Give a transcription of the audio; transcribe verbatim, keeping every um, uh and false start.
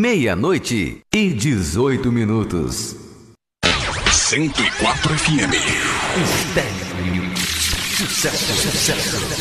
Meia-noite e dezoito minutos. cento e quatro F M. Estéreo. Sucesso, sucesso.